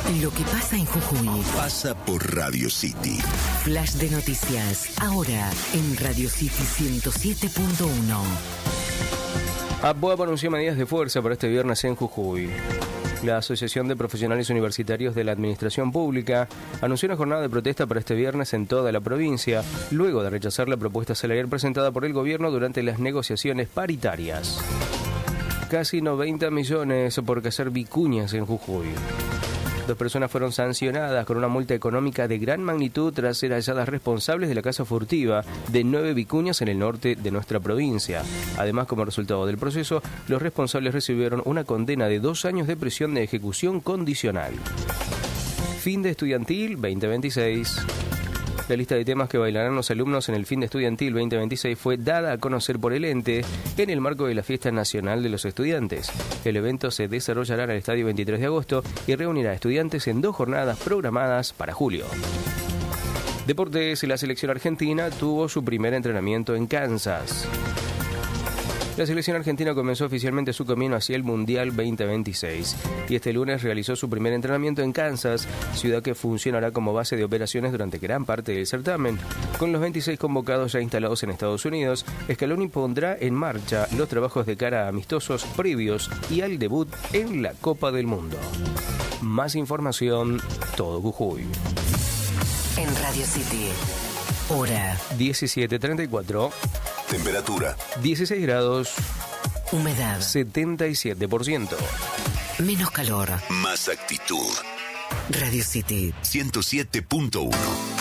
Lo que pasa en Jujuy pasa por Radio City. Flash de noticias, ahora en Radio City 107.1. APUAP anunció medidas de fuerza para este viernes en Jujuy. La Asociación de Profesionales Universitarios de la Administración Pública anunció una jornada de protesta para este viernes en toda la provincia, luego de rechazar la propuesta salarial presentada por el gobierno durante las negociaciones paritarias. Casi 90 millones por cazar vicuñas en Jujuy. 2 personas fueron sancionadas con una multa económica de gran magnitud tras ser halladas responsables de la caza furtiva de 9 vicuñas en el norte de nuestra provincia. Además, como resultado del proceso, los responsables recibieron una condena de 2 años de prisión de ejecución condicional. Fin de estudiantil 2026. La lista de temas que bailarán los alumnos en el Fin de Estudiantil 2026 fue dada a conocer por el ente en el marco de la Fiesta Nacional de los Estudiantes. El evento se desarrollará en el Estadio 23 de agosto y reunirá a estudiantes en 2 jornadas programadas para julio. Deportes. La selección argentina tuvo su primer entrenamiento en Kansas. La selección argentina comenzó oficialmente su camino hacia el Mundial 2026 y este lunes realizó su primer entrenamiento en Kansas, ciudad que funcionará como base de operaciones durante gran parte del certamen. Con los 26 convocados ya instalados en Estados Unidos, Scaloni pondrá en marcha los trabajos de cara a amistosos previos y al debut en la Copa del Mundo. Más información, todo Jujuy. En Radio City, hora 17:34. Temperatura 16 grados. Humedad 77%. Menos calor. más actitud. Radio City 107.1.